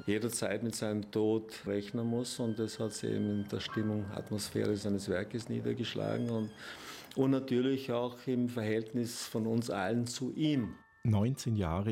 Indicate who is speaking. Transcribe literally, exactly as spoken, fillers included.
Speaker 1: jederzeit mit seinem Tod rechnen muss. Und das hat sich eben in der Stimmung, Atmosphäre seines Werkes niedergeschlagen und, und natürlich auch im Verhältnis von uns allen zu ihm.
Speaker 2: neunzehn Jahre